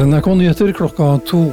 NRK Nyheter klokka 2.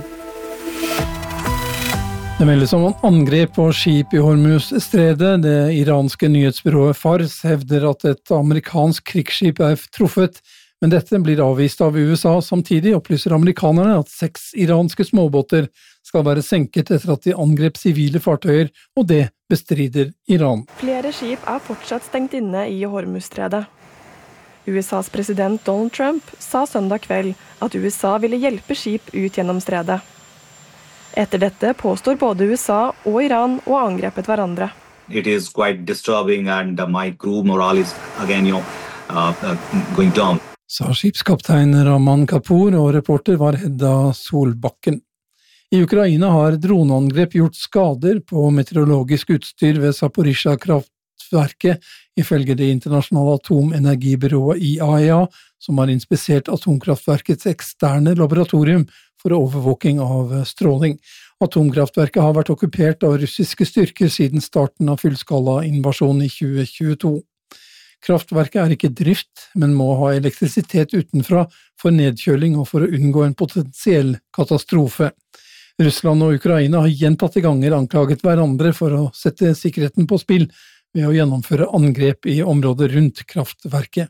Det meldes om angrep på skip i Hormuz-stredet. Det iranske nyhetsbyrået Fars hevder at et amerikansk krigsskip er truffet, men dette blir avvist av USA. Samtidig opplyser amerikanerne at 6 iranske småbåter skal være senket etter at de angrep sivile fartøyer, og det bestrider Iran. Flere skip er fortsatt stengt inne i Hormuz-stredet. USAs president Donald Trump sa søndag kveld at USA ville hjelpe skip ut gjennom stredet. Etter dette påstår både USA og Iran å ha angrepet hverandre. It is quite disturbing and my crew morale is again going down. Sa skipskaptein Raman Kapoor, og reporter var Hedda Solbakken. I Ukraina har droneangrep gjort skader på meteorologisk utstyr ved Zaporizjzja-kraftverket, ifølge det internasjonale atomenergibyrået IAEA, som har inspisert atomkraftverkets eksterne laboratorium for overvåking av stråling. Atomkraftverket har vært okkupert av russiske styrker siden starten av fullskala-invasjonen i 2022. Kraftverket er ikke drift, men må ha elektrisitet utenfra for nedkjøling og for å unngå en potensiell katastrofe. Russland og Ukraina har gjentatte ganger anklaget hverandre for å sette sikkerheten på spill ved å gjennomføre angrep i området rundt kraftverket.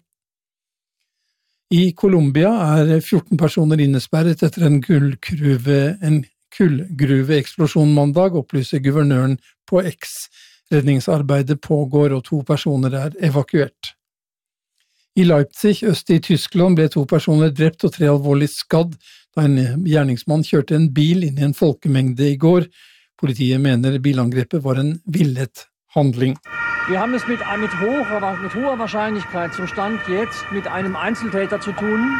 I Colombia er 14 personer innesperret etter en kullgruveeksplosjon mandag, opplyser guvernøren på X. Redningsarbeidet pågår, og 2 personer er evakuert. I Leipzig, øst i Tyskland, ble 2 personer drept og 3 alvorlig skadd da en gjerningsmann kjørte en bil inn i en folkemengde i går. Politiet mener bilangrepet var en villet handling. Wir haben es mit hoher Wahrscheinlichkeit zum Stand jetzt mit einem Einzeltäter zu tun.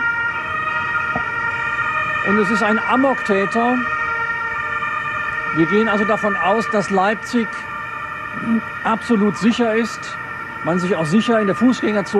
Und es ist ein Amoktäter. Wir gehen also davon aus, dass Leipzig absolut sicher ist, man sich auch sicher in der Fußgängerzone